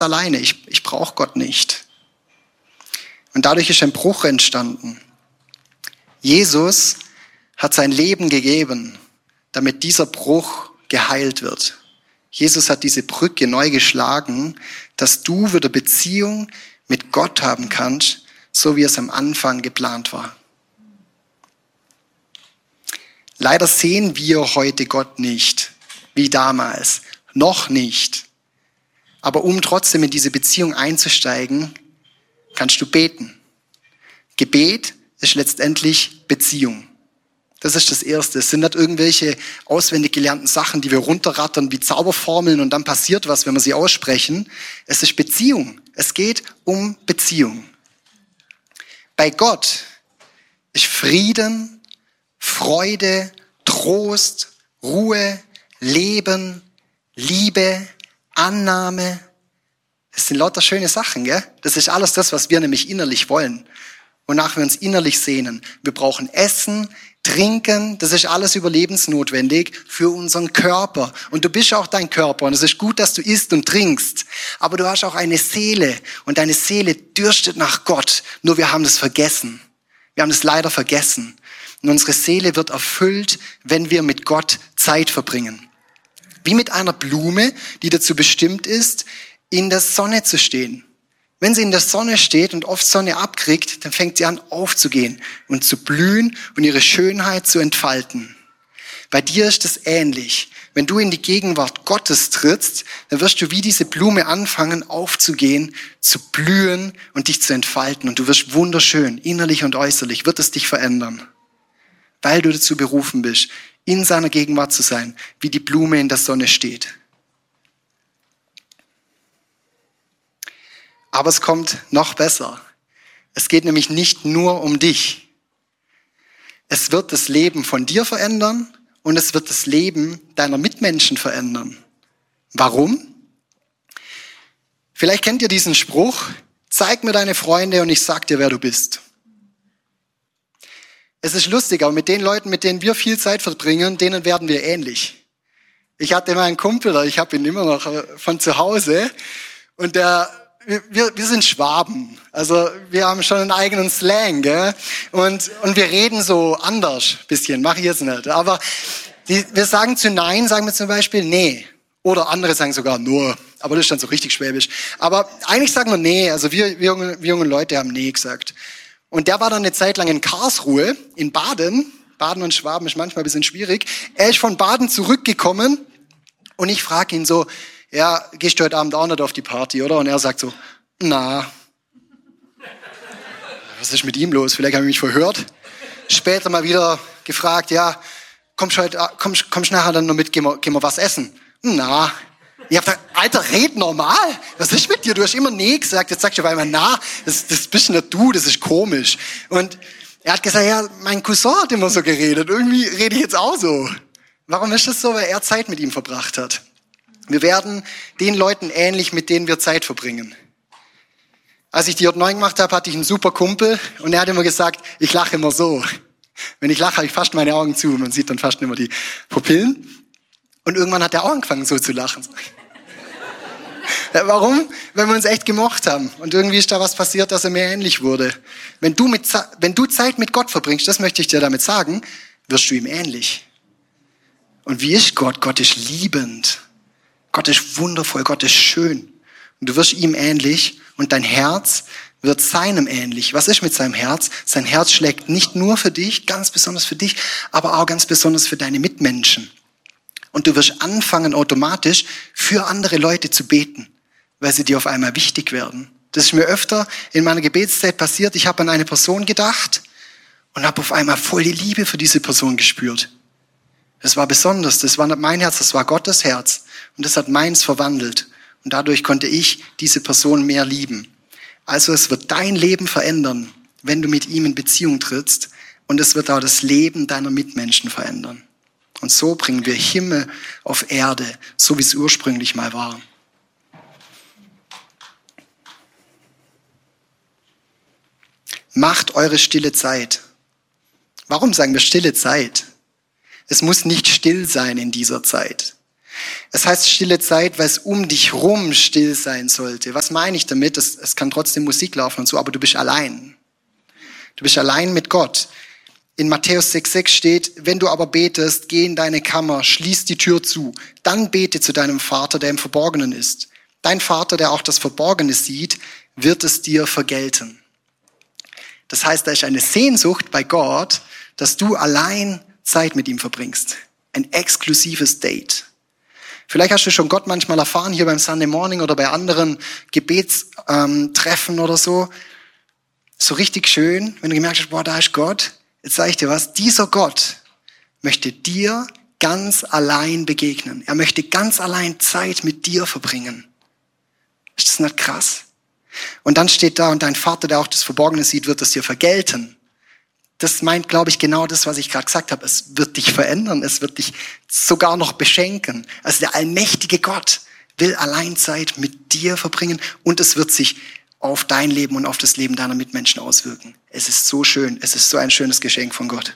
alleine, ich brauche Gott nicht. Und dadurch ist ein Bruch entstanden. Jesus hat sein Leben gegeben, damit dieser Bruch geheilt wird. Jesus hat diese Brücke neu geschlagen, dass du wieder Beziehung mit Gott haben kannst, so wie es am Anfang geplant war. Leider sehen wir heute Gott nicht, wie damals, noch nicht. Aber um trotzdem in diese Beziehung einzusteigen, kannst du beten. Gebet ist letztendlich Beziehung. Das ist das Erste. Es sind nicht irgendwelche auswendig gelernten Sachen, die wir runterrattern wie Zauberformeln und dann passiert was, wenn wir sie aussprechen. Es ist Beziehung. Es geht um Beziehung. Bei Gott ist Frieden, Freude, Trost, Ruhe, Leben, Liebe, Annahme. Das sind lauter schöne Sachen, gell? Das ist alles das, was wir nämlich innerlich wollen. Wonach wir uns innerlich sehnen. Wir brauchen Essen, Trinken, das ist alles überlebensnotwendig für unseren Körper. Und du bist auch dein Körper und es ist gut, dass du isst und trinkst. Aber du hast auch eine Seele und deine Seele dürstet nach Gott. Nur wir haben das vergessen. Wir haben das leider vergessen. Und unsere Seele wird erfüllt, wenn wir mit Gott Zeit verbringen. Wie mit einer Blume, die dazu bestimmt ist, in der Sonne zu stehen. Wenn sie in der Sonne steht und oft Sonne abkriegt, dann fängt sie an aufzugehen und zu blühen und ihre Schönheit zu entfalten. Bei dir ist es ähnlich. Wenn du in die Gegenwart Gottes trittst, dann wirst du wie diese Blume anfangen aufzugehen, zu blühen und dich zu entfalten. Und du wirst wunderschön, innerlich und äußerlich, wird es dich verändern. Weil du dazu berufen bist, in seiner Gegenwart zu sein, wie die Blume in der Sonne steht. Aber es kommt noch besser. Es geht nämlich nicht nur um dich. Es wird das Leben von dir verändern und es wird das Leben deiner Mitmenschen verändern. Warum? Vielleicht kennt ihr diesen Spruch, zeig mir deine Freunde und ich sag dir, wer du bist. Es ist lustig, aber mit den Leuten, mit denen wir viel Zeit verbringen, denen werden wir ähnlich. Ich hatte mal einen Kumpel, ich habe ihn immer noch von zu Hause und wir sind Schwaben, also wir haben schon einen eigenen Slang, gell? Und wir reden so anders, bisschen, mache ich jetzt nicht. Aber wir sagen zu Nein, sagen wir zum Beispiel nee. Oder andere sagen sogar nur, aber das ist dann so richtig schwäbisch. Aber eigentlich sagen wir nee, also wir jungen Leute haben nee gesagt. Und der war dann eine Zeit lang in Karlsruhe, in Baden. Baden und Schwaben ist manchmal ein bisschen schwierig. Er ist von Baden zurückgekommen und ich frage ihn so, ja, gehst du heute Abend auch nicht auf die Party, oder? Und er sagt so, na. Was ist mit ihm los? Vielleicht habe ich mich verhört. Später mal wieder gefragt, ja, kommst nachher dann noch mit, gehen wir was essen? Na. Ich hab gesagt, Alter, red normal. Was ist mit dir? Du hast immer nee gesagt. Jetzt sagst du auf einmal na. Das bist nicht du, das ist komisch. Und er hat gesagt, ja, mein Cousin hat immer so geredet. Irgendwie rede ich jetzt auch so. Warum ist das so? Weil er Zeit mit ihm verbracht hat. Wir werden den Leuten ähnlich, mit denen wir Zeit verbringen. Als ich die J9 gemacht habe, hatte ich einen super Kumpel und er hat immer gesagt, ich lache immer so. Wenn ich lache, habe ich fast meine Augen zu. Man sieht dann fast immer die Pupillen. Und irgendwann hat er auch angefangen so zu lachen. Warum? Weil wir uns echt gemocht haben. Und irgendwie ist da was passiert, dass er mir ähnlich wurde. Wenn du Zeit mit Gott verbringst, das möchte ich dir damit sagen, wirst du ihm ähnlich. Und wie ist Gott? Gott ist liebend. Gott ist wundervoll, Gott ist schön. Und du wirst ihm ähnlich und dein Herz wird seinem ähnlich. Was ist mit seinem Herz? Sein Herz schlägt nicht nur für dich, ganz besonders für dich, aber auch ganz besonders für deine Mitmenschen. Und du wirst anfangen, automatisch für andere Leute zu beten, weil sie dir auf einmal wichtig werden. Das ist mir öfter in meiner Gebetszeit passiert. Ich habe an eine Person gedacht und habe auf einmal voll die Liebe für diese Person gespürt. Das war besonders, das war nicht mein Herz, das war Gottes Herz. Und das hat meins verwandelt. Und dadurch konnte ich diese Person mehr lieben. Also es wird dein Leben verändern, wenn du mit ihm in Beziehung trittst. Und es wird auch das Leben deiner Mitmenschen verändern. Und so bringen wir Himmel auf Erde, so wie es ursprünglich mal war. Macht eure stille Zeit. Warum sagen wir stille Zeit? Es muss nicht still sein in dieser Zeit. Es heißt stille Zeit, weil es um dich rum still sein sollte. Was meine ich damit? Es kann trotzdem Musik laufen und so, aber du bist allein. Du bist allein mit Gott. In Matthäus 6,6 steht, wenn du aber betest, geh in deine Kammer, schließ die Tür zu, dann bete zu deinem Vater, der im Verborgenen ist. Dein Vater, der auch das Verborgene sieht, wird es dir vergelten. Das heißt, da ist eine Sehnsucht bei Gott, dass du allein Zeit mit ihm verbringst. Ein exklusives Date. Vielleicht hast du schon Gott manchmal erfahren, hier beim Sunday Morning oder bei anderen Gebetstreffen oder so. So richtig schön, wenn du gemerkt hast, boah, da ist Gott. Jetzt sage ich dir was, dieser Gott möchte dir ganz allein begegnen. Er möchte ganz allein Zeit mit dir verbringen. Ist das nicht krass? Und dann steht da, und dein Vater, der auch das Verborgene sieht, wird es dir vergelten. Das meint, glaube ich, genau das, was ich gerade gesagt habe. Es wird dich verändern, es wird dich sogar noch beschenken. Also der allmächtige Gott will allein Zeit mit dir verbringen und es wird sich auf dein Leben und auf das Leben deiner Mitmenschen auswirken. Es ist so schön, es ist so ein schönes Geschenk von Gott.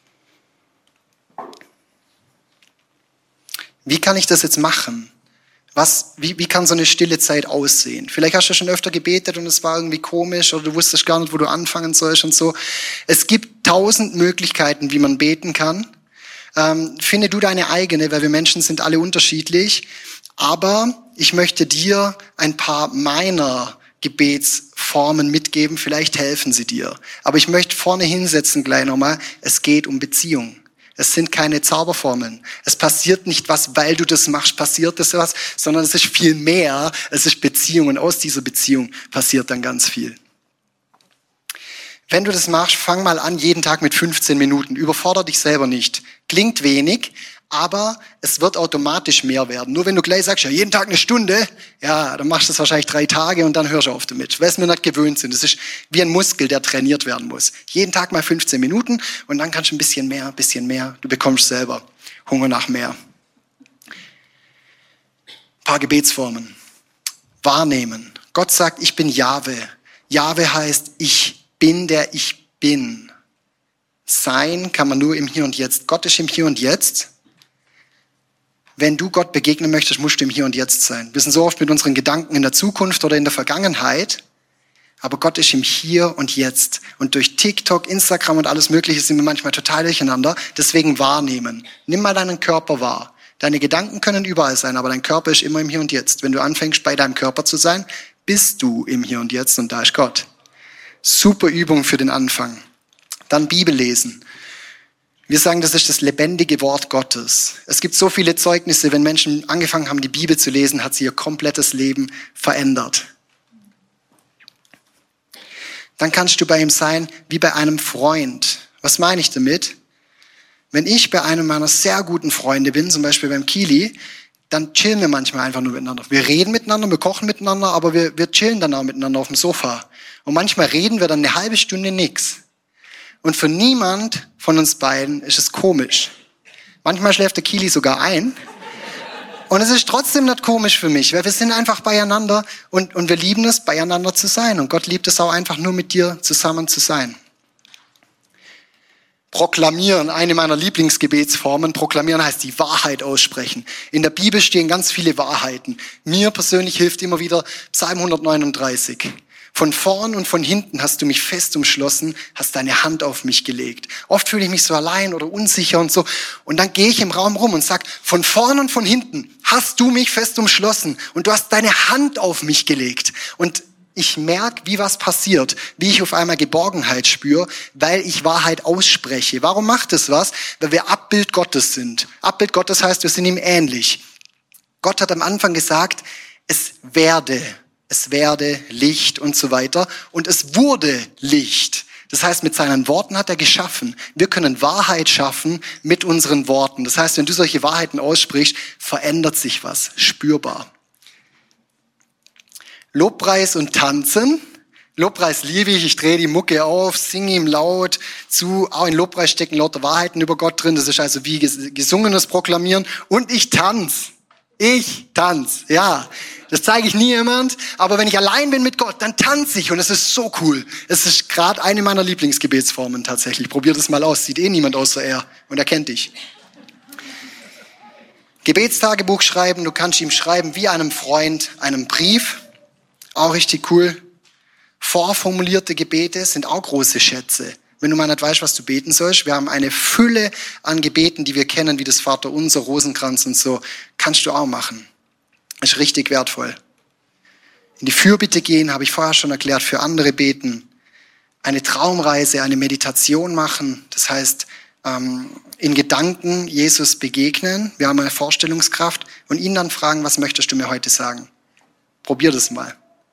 Wie kann ich das jetzt machen? Wie kann so eine stille Zeit aussehen? Vielleicht hast du schon öfter gebetet und es war irgendwie komisch oder du wusstest gar nicht, wo du anfangen sollst und so. Es gibt 1000 Möglichkeiten, wie man beten kann. Finde du deine eigene, weil wir Menschen sind alle unterschiedlich. Aber ich möchte dir ein paar meiner Gebetsformen mitgeben. Vielleicht helfen sie dir. Aber ich möchte vorne hinsetzen gleich nochmal. Es geht um Beziehung. Es sind keine Zauberformeln. Es passiert nicht was, weil du das machst, passiert das was, sondern es ist viel mehr. Es ist Beziehung und aus dieser Beziehung passiert dann ganz viel. Wenn du das machst, fang mal an, jeden Tag mit 15 Minuten. Überfordere dich selber nicht. Klingt wenig, aber es wird automatisch mehr werden. Nur wenn du gleich sagst, ja, jeden Tag eine Stunde, ja, dann machst du das wahrscheinlich 3 Tage und dann hörst du auf damit, weil es wir nicht gewöhnt sind. Das ist wie ein Muskel, der trainiert werden muss. Jeden Tag mal 15 Minuten und dann kannst du ein bisschen mehr. Du bekommst selber Hunger nach mehr. Ein paar Gebetsformen. Wahrnehmen. Gott sagt, ich bin Jahwe. Jahwe heißt, ich bin, der ich bin. Sein kann man nur im Hier und Jetzt. Gott ist im Hier und Jetzt. Wenn du Gott begegnen möchtest, musst du im Hier und Jetzt sein. Wir sind so oft mit unseren Gedanken in der Zukunft oder in der Vergangenheit, aber Gott ist im Hier und Jetzt. Und durch TikTok, Instagram und alles Mögliche sind wir manchmal total durcheinander. Deswegen wahrnehmen. Nimm mal deinen Körper wahr. Deine Gedanken können überall sein, aber dein Körper ist immer im Hier und Jetzt. Wenn du anfängst, bei deinem Körper zu sein, bist du im Hier und Jetzt und da ist Gott. Super Übung für den Anfang. Dann Bibel lesen. Wir sagen, das ist das lebendige Wort Gottes. Es gibt so viele Zeugnisse, wenn Menschen angefangen haben, die Bibel zu lesen, hat sie ihr komplettes Leben verändert. Dann kannst du bei ihm sein wie bei einem Freund. Was meine ich damit? Wenn ich bei einem meiner sehr guten Freunde bin, zum Beispiel beim Kili, dann chillen wir manchmal einfach nur miteinander. Wir reden miteinander, wir kochen miteinander, aber wir chillen dann auch miteinander auf dem Sofa. Und manchmal reden wir dann eine halbe Stunde nix. Und für niemand von uns beiden ist es komisch. Manchmal schläft der Kili sogar ein. Und es ist trotzdem nicht komisch für mich, weil wir sind einfach beieinander und wir lieben es, beieinander zu sein. Und Gott liebt es auch einfach nur mit dir zusammen zu sein. Proklamieren, eine meiner Lieblingsgebetsformen. Proklamieren heißt die Wahrheit aussprechen. In der Bibel stehen ganz viele Wahrheiten. Mir persönlich hilft immer wieder Psalm 139. Von vorn und von hinten hast du mich fest umschlossen, hast deine Hand auf mich gelegt. Oft fühle ich mich so allein oder unsicher und so. Und dann gehe ich im Raum rum und sage, von vorn und von hinten hast du mich fest umschlossen und du hast deine Hand auf mich gelegt. Und ich merke, wie was passiert, wie ich auf einmal Geborgenheit spüre, weil ich Wahrheit ausspreche. Warum macht es was? Weil wir Abbild Gottes sind. Abbild Gottes heißt, wir sind ihm ähnlich. Gott hat am Anfang gesagt, es werde Licht und so weiter. Und es wurde Licht. Das heißt, mit seinen Worten hat er geschaffen. Wir können Wahrheit schaffen mit unseren Worten. Das heißt, wenn du solche Wahrheiten aussprichst, verändert sich was spürbar. Lobpreis und Tanzen. Lobpreis liebe ich. Ich drehe die Mucke auf, singe ihm laut zu. Auch in Lobpreis stecken lauter Wahrheiten über Gott drin. Das ist also wie gesungenes Proklamieren. Und ich tanze. Ja. Das zeige ich nie jemand, aber wenn ich allein bin mit Gott, dann tanze ich und es ist so cool. Es ist gerade eine meiner Lieblingsgebetsformen tatsächlich. Probier das mal aus, sieht niemand außer er und er kennt dich. Gebetstagebuch schreiben, du kannst ihm schreiben wie einem Freund, einen Brief. Auch richtig cool. Vorformulierte Gebete sind auch große Schätze. Wenn du mal nicht weißt, was du beten sollst, wir haben eine Fülle an Gebeten, die wir kennen, wie das Vaterunser, Rosenkranz und so. Kannst du auch machen. Ist richtig wertvoll. In die Fürbitte gehen, habe ich vorher schon erklärt, für andere beten. Eine Traumreise, eine Meditation machen. Das heißt, in Gedanken Jesus begegnen. Wir haben eine Vorstellungskraft und ihn dann fragen, was möchtest du mir heute sagen? Probier das mal.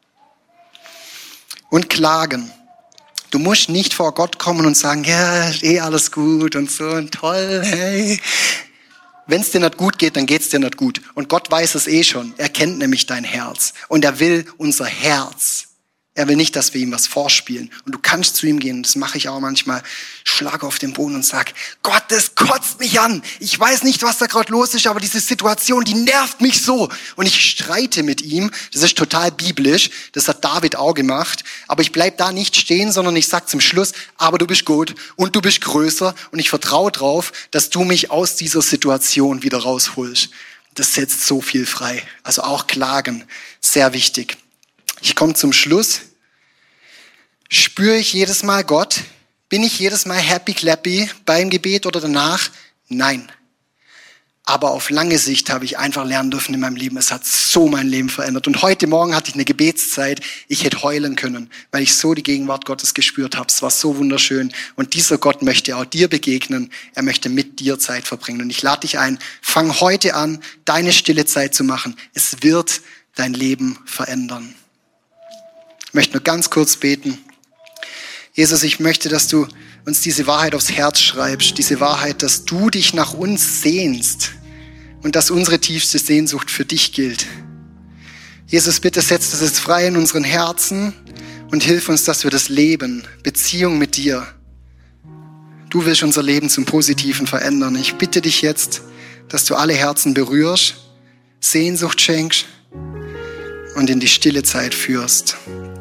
Und klagen. Du musst nicht vor Gott kommen und sagen, ja, alles gut und so und toll, hey. Wenn es dir nicht gut geht, dann geht es dir nicht gut. Und Gott weiß es schon. Er kennt nämlich dein Herz. Und er will unser Herz. Er will nicht, dass wir ihm was vorspielen. Und du kannst zu ihm gehen, und das mache ich auch manchmal, schlag auf den Boden und sag, Gott, das kotzt mich an. Ich weiß nicht, was da gerade los ist, aber diese Situation, die nervt mich so. Und ich streite mit ihm. Das ist total biblisch. Das hat David auch gemacht. Aber ich bleib da nicht stehen, sondern ich sag zum Schluss, aber du bist gut und du bist größer und ich vertraue drauf, dass du mich aus dieser Situation wieder rausholst. Das setzt so viel frei. Also auch klagen, sehr wichtig. Ich komme zum Schluss. Spüre ich jedes Mal Gott? Bin ich jedes Mal happy clappy beim Gebet oder danach? Nein. Aber auf lange Sicht habe ich einfach lernen dürfen in meinem Leben. Es hat so mein Leben verändert. Und heute Morgen hatte ich eine Gebetszeit. Ich hätte heulen können, weil ich so die Gegenwart Gottes gespürt habe. Es war so wunderschön. Und dieser Gott möchte auch dir begegnen. Er möchte mit dir Zeit verbringen. Und ich lade dich ein, fang heute an, deine stille Zeit zu machen. Es wird dein Leben verändern. Ich möchte nur ganz kurz beten. Jesus, ich möchte, dass du uns diese Wahrheit aufs Herz schreibst. Diese Wahrheit, dass du dich nach uns sehnst und dass unsere tiefste Sehnsucht für dich gilt. Jesus, bitte setz das jetzt frei in unseren Herzen und hilf uns, dass wir das leben. Beziehung mit dir. Du willst unser Leben zum Positiven verändern. Ich bitte dich jetzt, dass du alle Herzen berührst, Sehnsucht schenkst und in die stille Zeit führst.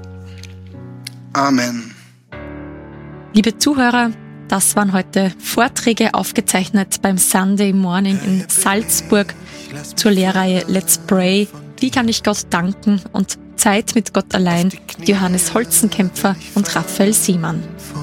Amen. Liebe Zuhörer, das waren heute Vorträge aufgezeichnet beim Sunday Morning in Salzburg zur Lehrreihe Let's Pray. Wie kann ich Gott danken? Und Zeit mit Gott allein mit Johannes Holzenkämpfer und Raphael Siemann.